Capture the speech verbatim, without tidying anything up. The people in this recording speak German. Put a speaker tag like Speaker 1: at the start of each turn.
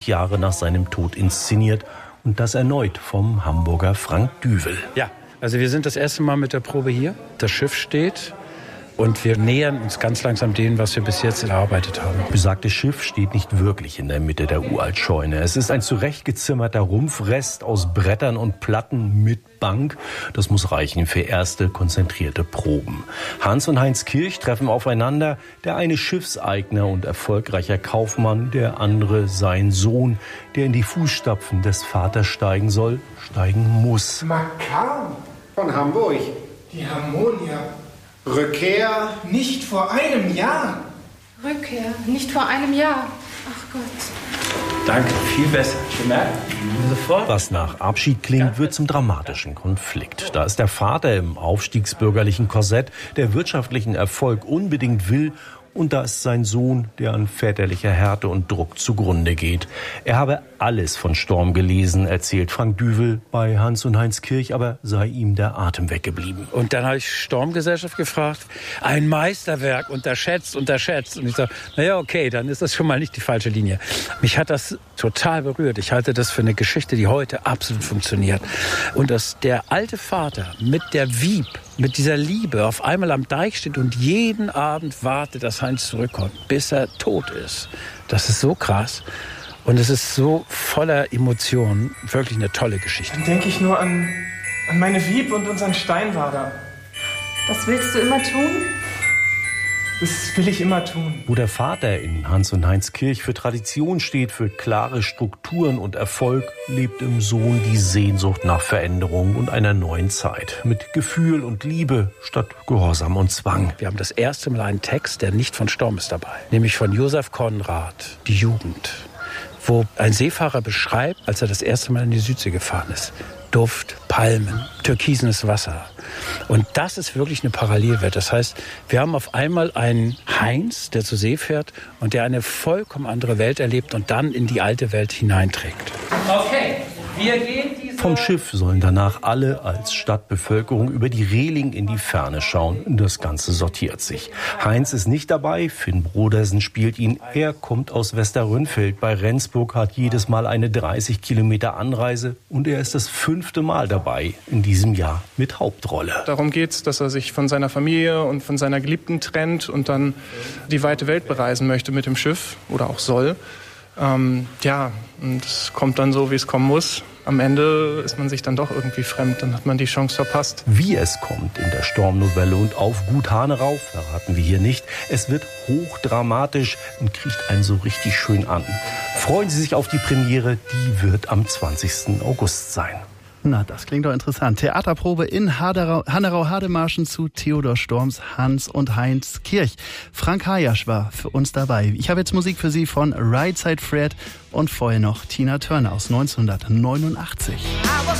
Speaker 1: Jahre nach seinem Tod inszeniert. Und das erneut vom Hamburger Frank Düvel.
Speaker 2: Ja, also wir sind das erste Mal mit der Probe hier. Das Schiff steht. Und wir nähern uns ganz langsam dem, was wir bis jetzt erarbeitet haben.
Speaker 1: Besagtes Schiff steht nicht wirklich in der Mitte der Uraltscheune. Es ist ein zurechtgezimmerter Rumpfrest aus Brettern und Platten mit Bank. Das muss reichen für erste konzentrierte Proben. Hans und Heinz Kirch treffen aufeinander. Der eine Schiffseigner und erfolgreicher Kaufmann, der andere sein Sohn, der in die Fußstapfen des Vaters steigen soll, steigen muss.
Speaker 3: Makar von Hamburg.
Speaker 4: Die Harmonia.
Speaker 3: Rückkehr
Speaker 4: nicht vor einem Jahr.
Speaker 5: Rückkehr nicht vor einem Jahr. Ach Gott.
Speaker 2: Danke, viel besser. Gemerkt? Sofort.
Speaker 1: Was nach Abschied klingt, wird zum dramatischen Konflikt. Da ist der Vater im aufstiegsbürgerlichen Korsett, der wirtschaftlichen Erfolg unbedingt will. Und da ist sein Sohn, der an väterlicher Härte und Druck zugrunde geht. Er habe alles von Storm gelesen, erzählt Frank Düvel bei Hans und Heinz Kirch, aber sei ihm der Atem weggeblieben.
Speaker 2: Und dann habe ich Stormgesellschaft gefragt, ein Meisterwerk, unterschätzt, unterschätzt. Und ich sage, naja, okay, dann ist das schon mal nicht die falsche Linie. Mich hat das total berührt. Ich halte das für eine Geschichte, die heute absolut funktioniert. Und dass der alte Vater mit der Wieb, mit dieser Liebe auf einmal am Deich steht und jeden Abend wartet, dass Heinz zurückkommt, bis er tot ist. Das ist so krass. Und es ist so voller Emotionen. Wirklich eine tolle Geschichte.
Speaker 4: Dann denke ich nur an, an meine Wieb und unseren Steinwader.
Speaker 5: Das willst du immer tun?
Speaker 4: Das will ich immer tun.
Speaker 1: Wo der Vater in Hans und Heinz Kirch für Tradition steht, für klare Strukturen und Erfolg, lebt im Sohn die Sehnsucht nach Veränderung und einer neuen Zeit. Mit Gefühl und Liebe statt Gehorsam und Zwang.
Speaker 2: Wir haben das erste Mal einen Text, der nicht von Storm ist dabei. Nämlich von Josef Konrad, Die Jugend. Wo ein Seefahrer beschreibt, als er das erste Mal in die Südsee gefahren ist. Duft, Palmen, türkisenes Wasser. Und das ist wirklich eine Parallelwelt. Das heißt, wir haben auf einmal einen Heinz, der zur See fährt und der eine vollkommen andere Welt erlebt und dann in die alte Welt hineinträgt.
Speaker 6: Okay, wir gehen diese...
Speaker 1: Vom Schiff sollen danach alle als Stadtbevölkerung über die Reling in die Ferne schauen. Das Ganze sortiert sich. Heinz ist nicht dabei, Finn Brodersen spielt ihn. Er kommt aus Westerrönfeld bei Rendsburg, hat jedes Mal eine dreißig Kilometer Anreise und er ist das fünfte Mal dabei in diesem Jahr mit Hauptrolle.
Speaker 4: Darum geht es, dass er sich von seiner Familie und von seiner Geliebten trennt und dann die weite Welt bereisen möchte mit dem Schiff oder auch soll. Ähm, ja, und es kommt dann so, wie es kommen muss. Am Ende ist man sich dann doch irgendwie fremd, dann hat man die Chance verpasst.
Speaker 1: Wie es kommt in der Stormnovelle und auf Gut Hanerau verraten wir hier nicht. Es wird hochdramatisch und kriegt einen so richtig schön an. Freuen Sie sich auf die Premiere, die wird am zwanzigsten August sein.
Speaker 7: Na, das klingt doch interessant. Theaterprobe in Hannerau-Hademarschen zu Theodor Storms Hans und Heinz Kirch. Frank Hayasch war für uns dabei. Ich habe jetzt Musik für Sie von Right Side Fred und vorher noch Tina Turner aus neunzehnhundertneunundachtzig.